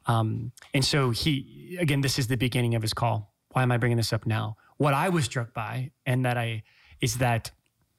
And so again, this is the beginning of his call. Why am I bringing this up now? What I was struck by, and is that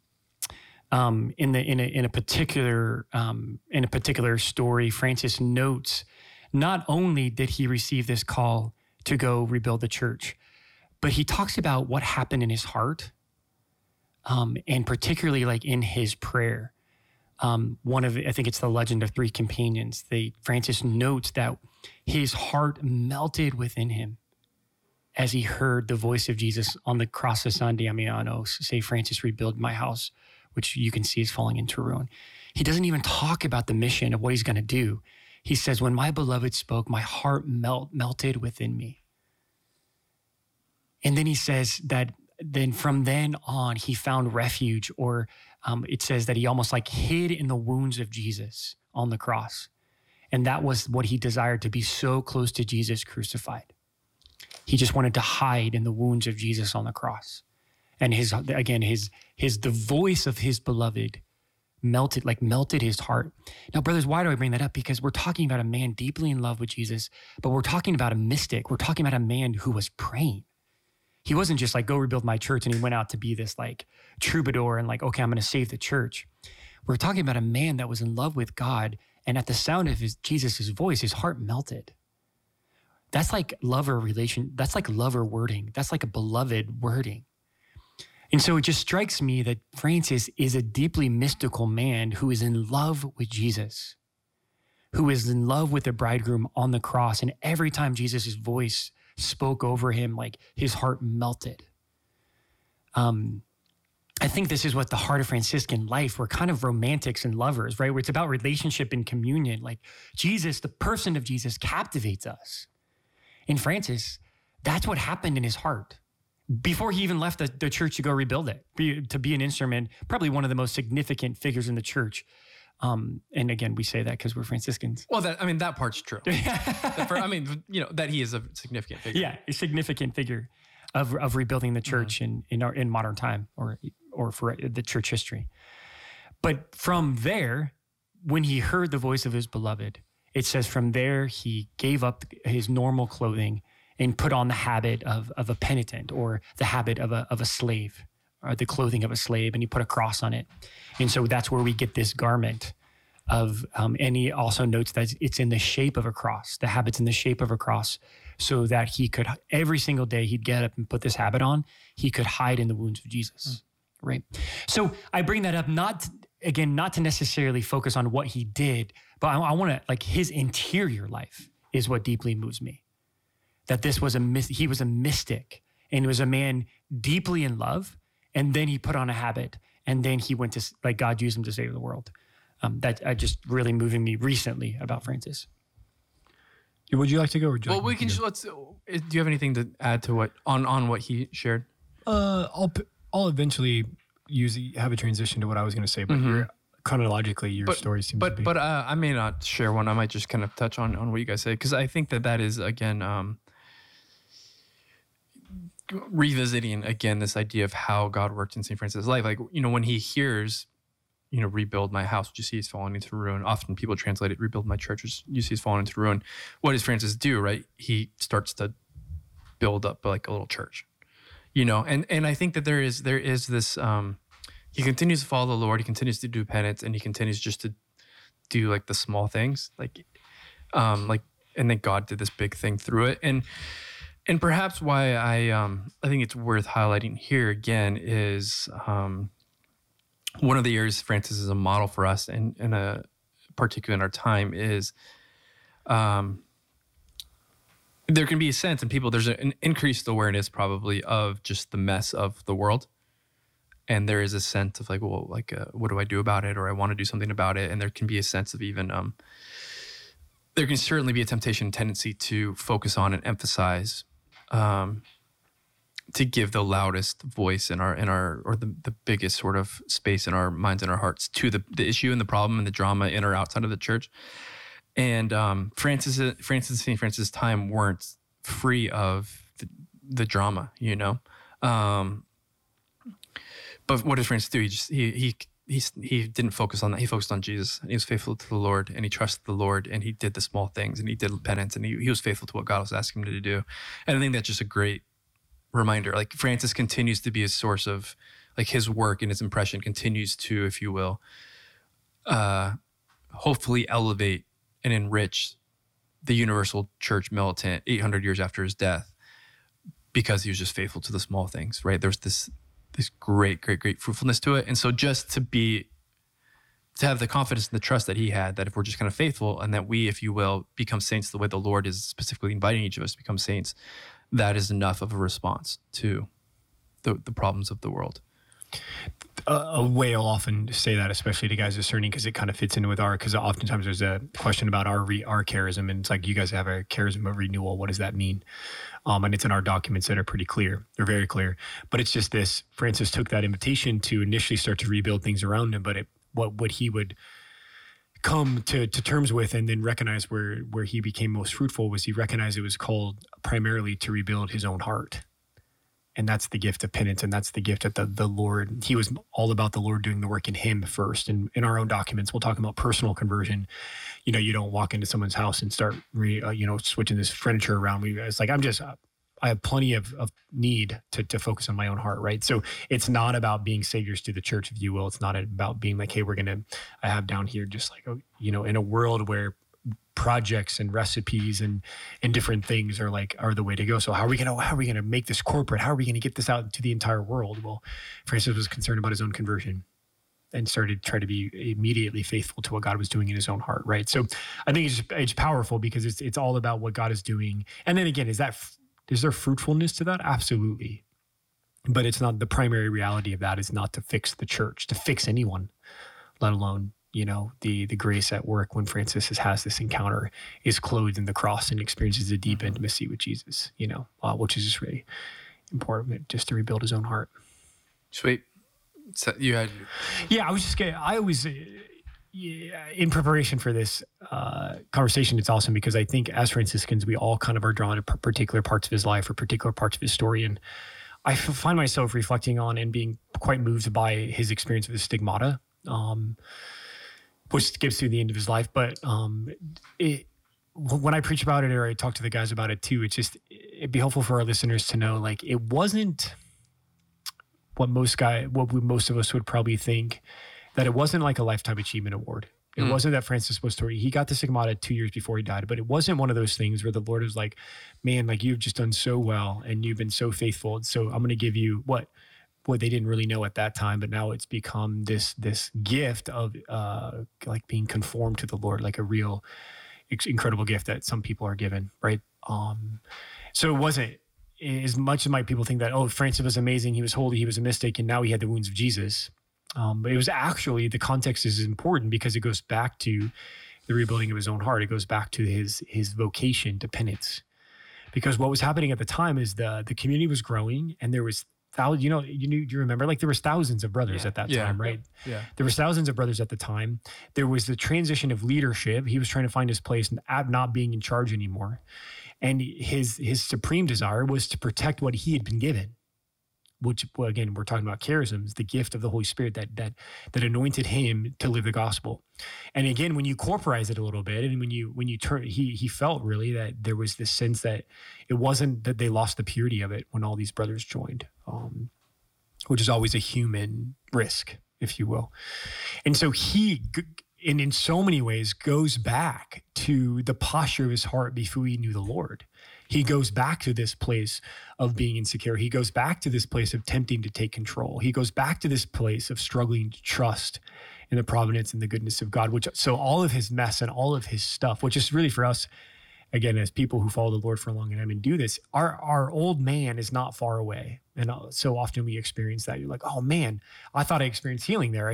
in a particular story, Francis notes not only did he receive this call to go rebuild the church, but he talks about what happened in his heart, and particularly like in his prayer. I think it's the Legend of Three Companions. Francis notes that his heart melted within him as he heard the voice of Jesus on the cross of San Damiano say, "Francis, rebuild my house," which you can see is falling into ruin. He doesn't even talk about the mission of what he's going to do. He says, "When my beloved spoke, my heart melted within me." And then he says that then from then on, he found refuge, or it says that he almost like hid in the wounds of Jesus on the cross. And that was what he desired, to be so close to Jesus crucified. He just wanted to hide in the wounds of Jesus on the cross. And the voice of his beloved melted his heart. Now, brothers, why do I bring that up? Because we're talking about a man deeply in love with Jesus, but we're talking about a mystic. We're talking about a man who was praying. He wasn't just like, go rebuild my church, and he went out to be this like troubadour and like, okay, I'm going to save the church. We're talking about a man that was in love with God, and at the sound of Jesus' voice, his heart melted. That's like lover relation. That's like lover wording. That's like a beloved wording. And so it just strikes me that Francis is a deeply mystical man who is in love with Jesus, who is in love with the bridegroom on the cross. And every time Jesus' voice spoke over him, like his heart melted. I think this is what the heart of Franciscan life, we're kind of romantics and lovers, right? Where it's about relationship and communion. Like Jesus, the person of Jesus, captivates us. In Francis, that's what happened in his heart. Before he even left the church to go rebuild it, to be an instrument, probably one of the most significant figures in the church. And again, we say that because we're Franciscans. Well, that part's true. That he is a significant figure. Yeah, a significant figure of rebuilding the church in modern time or for the church history. But from there, when he heard the voice of his beloved, it says from there he gave up his normal clothing and put on the habit of a penitent, or the habit of a slave, or the clothing of a slave, and he put a cross on it. And so that's where we get this garment of, and he also notes that it's in the shape of a cross. The habit's in the shape of a cross, so that he could, every single day he'd get up and put this habit on, he could hide in the wounds of Jesus, right? So I bring that up not to necessarily focus on what he did, but I want to, like, his interior life is what deeply moves me. That he was a mystic, and he was a man deeply in love, and then he put on a habit, and then he went to, like, God used him to save the world. That just really moving me recently about Francis. Would you like to go? Or we can just, do you have anything to add to what he shared? I'll eventually have a transition to what I was going to say, but chronologically, your story seems to be. But I may not share one. I might just kind of touch on what you guys say, because I think that is, again, revisiting again this idea of how God worked in St. Francis' life. Like, when he hears, rebuild my house, which you see is falling into ruin. Often people translate it, rebuild my church, which you see is falling into ruin. What does Francis do, right? He starts to build up like a little church, and I think that there is this, he continues to follow the Lord. He continues to do penance, and he continues just to do like the small things, and then God did this big thing through it. And perhaps why I think it's worth highlighting here again is one of the areas Francis is a model for us, and particularly in our time, is there can be a sense in people, there's an increased awareness probably of just the mess of the world. And there is a sense of what do I do about it? Or I want to do something about it. And there can be a sense of even, there can certainly be a temptation and tendency to focus on and emphasize, to give the loudest voice in our or the biggest sort of space in our minds and our hearts to the issue and the problem and the drama in or outside of the church. And Francis and St. Francis' time weren't free of the drama, But what does Francis do? He he didn't focus on that. He focused on Jesus, and he was faithful to the Lord, and he trusted the Lord, and he did the small things, and he did penance, and he was faithful to what God was asking him to do. And I think that's just a great reminder. Like Francis continues to be a source of, like, his work and his impression continues to, if you will, hopefully elevate and enrich the universal church militant 800 years after his death, because he was just faithful to the small things, right? There's this great fruitfulness to it. And so just to have the confidence and the trust that he had, that if we're just kind of faithful and that we, if you will, become saints the way the Lord is specifically inviting each of us to become saints, that is enough of a response to the problems of the world. A way I'll often say that, especially to guys discerning, because it kind of fits in with because oftentimes there's a question about our charism, and it's like, you guys have a charism of renewal. What does that mean? And it's in our documents that are pretty clear. They're very clear. But it's just this: Francis took that invitation to initially start to rebuild things around him, but what he would come to terms with and then recognize where he became most fruitful was he recognized it was called primarily to rebuild his own heart. And that's the gift of penance. And that's the gift that the Lord, he was all about the Lord doing the work in him first. And in our own documents, we'll talk about personal conversion. You know, you don't walk into someone's house and start, switching this furniture around. It's like, I have plenty of need to focus on my own heart, right? So it's not about being saviors to the church, if you will. It's not about being like, hey, I have down here just like, in a world where projects and recipes and different things are the way to go. So how are we going to make this corporate? How are we going to get this out to the entire world? Well, Francis was concerned about his own conversion and started trying to be immediately faithful to what God was doing in his own heart, right? So I think it's powerful because it's all about what God is doing. And then again, is there fruitfulness to that? Absolutely. But it's not, the primary reality of that is not to fix the church, to fix anyone, let alone the grace at work when Francis has this encounter, is clothed in the cross and experiences a deep intimacy with Jesus, which is just really important, just to rebuild his own heart. Sweet. So you had... Yeah, I always, in preparation for this conversation, it's awesome because I think as Franciscans, we all kind of are drawn to particular parts of his life or particular parts of his story. And I find myself reflecting on and being quite moved by his experience with the stigmata, which skips through the end of his life. But when I preach about it, or I talk to the guys about it too, it'd be helpful for our listeners to know, like, it wasn't what most of us would probably think, that it wasn't like a lifetime achievement award. It wasn't that Francis was he got the stigmata 2 years before he died, but it wasn't one of those things where the Lord was like, man, like, you've just done so well and you've been so faithful. So I'm going to give you what they didn't really know at that time, but now it's become this gift of like being conformed to the Lord, like a real incredible gift that some people are given, right? So it wasn't as much as people think that, oh, Francis was amazing, he was holy, he was a mystic, and now he had the wounds of Jesus. But it was actually, the context is important because it goes back to the rebuilding of his own heart. It goes back to his vocation to penance. Because what was happening at the time is the community was growing, and there was you remember, like, there was thousands of brothers at that time, right? Yeah. There was thousands of brothers at the time. There was the transition of leadership. He was trying to find his place and not being in charge anymore. And his supreme desire was to protect what he had been given, which, well, again, we're talking about charisms, the gift of the Holy Spirit that anointed him to live the gospel. And again, when you corporize it a little bit, and when you turn, he felt really that there was this sense that it wasn't that they lost the purity of it when all these brothers joined, which is always a human risk, if you will. And so and in so many ways, goes back to the posture of his heart before he knew the Lord. He goes back to this place of being insecure. He goes back to this place of tempting to take control. He goes back to this place of struggling to trust in the providence and the goodness of God, so all of his mess and all of his stuff, which is really for us, again, as people who follow the Lord for a long time and do this, our old man is not far away. And so often we experience that. You're like, oh man, I thought I experienced healing there. I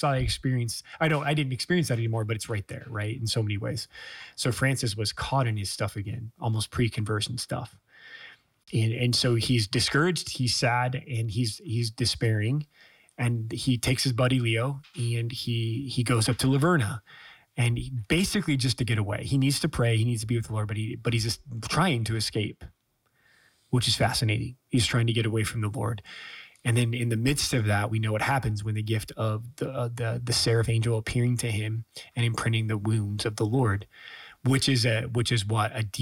didn't experience that anymore, but it's right there, right? In so many ways. So Francis was caught in his stuff again, almost pre-conversion stuff. And so he's discouraged, he's sad, and he's despairing. And he takes his buddy Leo and he goes up to Laverna. And basically just to get away. He needs to pray, he needs to be with the Lord, but he's just trying to escape, which is fascinating. He's trying to get away from the Lord. And then in the midst of that, we know what happens when the gift of the seraph angel appearing to him and imprinting the wounds of the Lord, which is what a